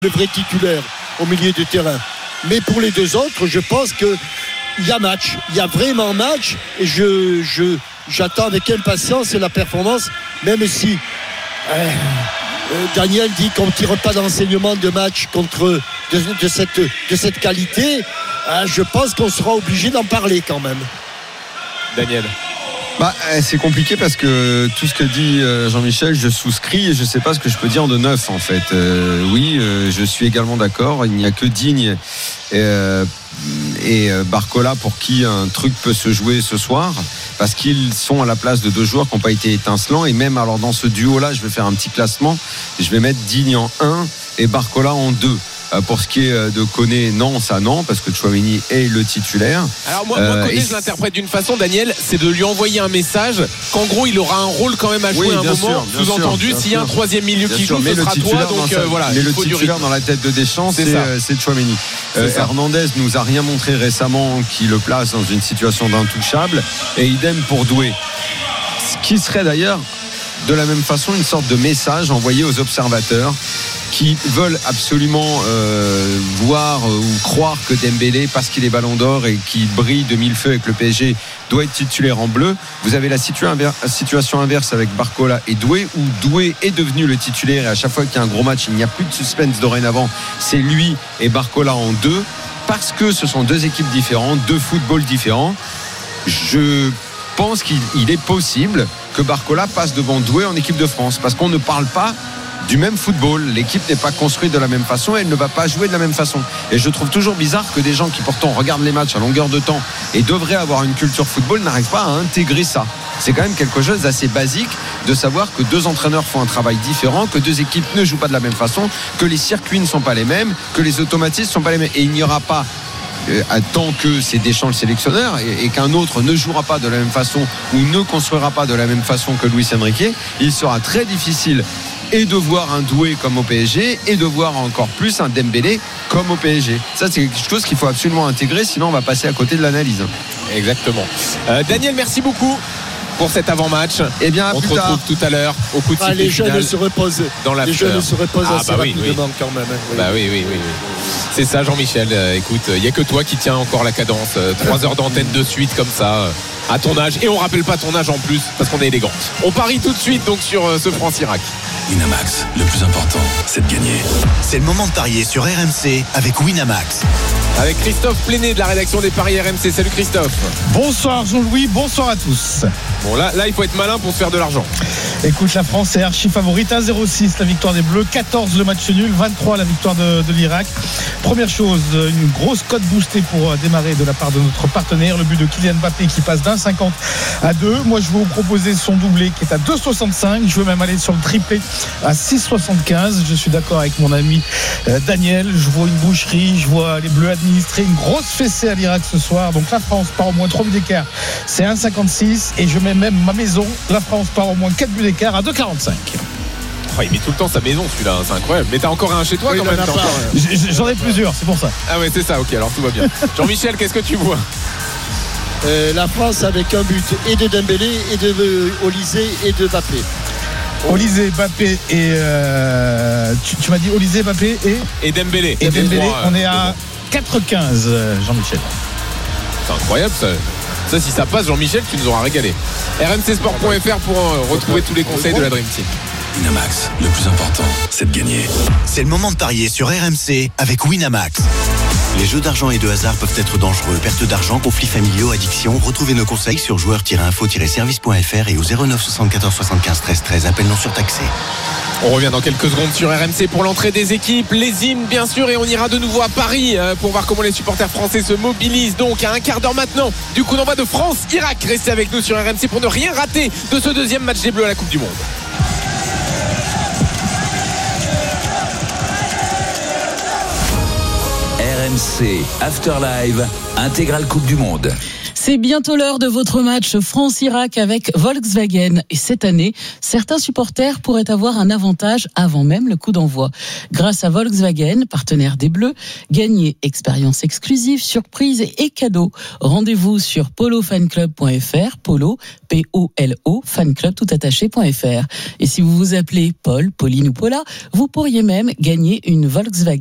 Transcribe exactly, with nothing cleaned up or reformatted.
le vrai titulaire au milieu du terrain. Mais pour les deux autres, je pense qu'il y a match. Il y a vraiment match. Et je, je, j'attends avec impatience la performance, même si euh, Daniel dit qu'on ne tire pas d'enseignement de match contre, de, de, cette, de cette qualité. Euh, je pense qu'on sera obligé d'en parler quand même. Daniel. Bah, c'est compliqué parce que tout ce que dit Jean-Michel, je souscris et je ne sais pas ce que je peux dire de neuf en fait. Euh, oui, euh, je suis également d'accord. Il n'y a que Digne et, euh, et Barcola pour qui un truc peut se jouer ce soir, parce qu'ils sont à la place de deux joueurs qui n'ont pas été étincelants. Et même alors dans ce duo-là, je vais faire un petit classement. Je vais mettre Digne en un et Barcola en deux. Pour ce qui est de Koné, non, ça non, parce que Tchouaméni est le titulaire. Alors moi, moi Koné, euh, je l'interprète d'une façon, Daniel, c'est de lui envoyer un message qu'en gros, il aura un rôle quand même à jouer oui, un moment. Sûr, sous-entendu, s'il y a un troisième milieu bien qui sûr, joue, ce sera toi. Donc euh, voilà. Mais le titulaire dans la tête de Deschamps, c'est, c'est Tchouaméni. Euh, Hernandez nous a rien montré récemment qui le place dans une situation d'intouchable. Et idem pour Doué. Ce qui serait d'ailleurs de la même façon une sorte de message envoyé aux observateurs qui veulent absolument euh, voir ou croire que Dembélé, parce qu'il est ballon d'or et qui brille de mille feux avec le P S G, doit être titulaire en bleu. Vous avez la situation inverse avec Barcola et Doué, où Doué est devenu le titulaire et à chaque fois qu'il y a un gros match, il n'y a plus de suspense dorénavant. C'est lui et Barcola en deux, parce que ce sont deux équipes différentes, deux footballs différents. Je pense qu'il est possible que Barcola passe devant Doué en équipe de France, parce qu'on ne parle pas du même football, l'équipe n'est pas construite de la même façon et elle ne va pas jouer de la même façon. Et je trouve toujours bizarre que des gens qui pourtant regardent les matchs à longueur de temps et devraient avoir une culture football n'arrivent pas à intégrer ça. C'est quand même quelque chose d'assez basique de savoir que deux entraîneurs font un travail différent, que deux équipes ne jouent pas de la même façon, que les circuits ne sont pas les mêmes, que les automatismes ne sont pas les mêmes. Et il n'y aura pas, euh, tant que c'est Deschamps le sélectionneur et, et qu'un autre ne jouera pas de la même façon ou ne construira pas de la même façon que Luis Enrique, il sera très difficile et de voir un Doué comme au P S G et de voir encore plus un Dembélé comme au P S G. Ça, c'est quelque chose qu'il faut absolument intégrer, sinon on va passer à côté de l'analyse. Exactement. Euh, Daniel, merci beaucoup pour cet avant-match. Eh bien, on plus te retrouve tard. tout à l'heure au coup de ah, sifflet les final. jeunes se reposent. Dans la les jeunes se reposent ah, assez bah oui, rapidement oui. quand même. Hein, oui. Bah oui, oui, oui, oui. C'est ça, Jean-Michel. Euh, écoute, il n'y a que toi qui tiens encore la cadence. Euh, trois heures d'antenne de suite comme ça. Euh, à ton âge. Et on rappelle pas ton âge en plus parce qu'on est élégant. On parie tout de suite donc sur euh, ce France-Irak. Winamax, le plus important, c'est de gagner. C'est le moment de parier sur R M C avec Winamax. Avec Christophe Pléné de la rédaction des paris R M C. Salut Christophe. Bonsoir Jean-Louis, bonsoir à tous. Bon là, là il faut être malin pour se faire de l'argent. Écoute, la France est archi favorite. un zéro six la victoire des Bleus, quatorze le match nul, vingt-trois la victoire de, de l'Irak. Première chose, une grosse cote boostée pour démarrer de la part de notre partenaire. Le but de Kylian Mbappé qui passe d'un cinquante à deux. Moi je vais vous proposer son doublé qui est à deux soixante-cinq. Je veux même aller sur le triplé à six soixante-quinze. Je suis d'accord avec mon ami Daniel. Je vois une boucherie, je vois les Bleus administrer une grosse fessée à l'Irak ce soir. Donc la France part au moins trois buts d'écart, c'est un cinquante-six. Et je mets même ma maison, la France part au moins quatre buts d'écart à deux quarante-cinq. Oh, il met tout le temps sa maison celui-là, c'est incroyable. Mais t'as encore un chez toi oui, quand même encore... J'en ai plusieurs, c'est pour ça. Ah ouais, c'est ça, ok, alors tout va bien. Jean-Michel, qu'est-ce que tu vois? euh, La France avec un but et de Dembélé et de euh, Olysée et de Mbappé. Olysée, Mbappé et euh, tu, tu m'as dit Olysée, Mbappé et et Dembélé. Et, et Dembélé, trois, on est à quatre quinze, Jean-Michel. C'est incroyable ça. Ça, si ça passe, Jean-Michel, tu nous auras régalé. R M C sport point F R pour euh, retrouver tous les conseils de la Dream Team. Winamax, le plus important, c'est de gagner. C'est le moment de parier sur R M C avec Winamax. Les jeux d'argent et de hasard peuvent être dangereux. Perte d'argent, conflits familiaux, addiction. Retrouvez nos conseils sur joueurs tiret info tiret service point F R et au zéro neuf soixante-quatorze soixante-quinze treize treize. Appel non surtaxé. On revient dans quelques secondes sur R M C pour l'entrée des équipes, les hymnes bien sûr, et on ira de nouveau à Paris pour voir comment les supporters français se mobilisent. Donc à un quart d'heure maintenant du coup d'envoi de France-Irak. Restez avec nous sur R M C pour ne rien rater de ce deuxième match des Bleus à la Coupe du Monde. R M C After Live, intégrale Coupe du Monde. C'est bientôt l'heure de votre match France-Irak avec Volkswagen. Et cette année, certains supporters pourraient avoir un avantage avant même le coup d'envoi. Grâce à Volkswagen, partenaire des Bleus, gagnez expérience exclusive, surprise et cadeaux. Rendez-vous sur polo fan club point f r, polo, P O L O, fanclub tout attaché point f r. Et si vous vous appelez Paul, Pauline ou Paula, vous pourriez même gagner une Volkswagen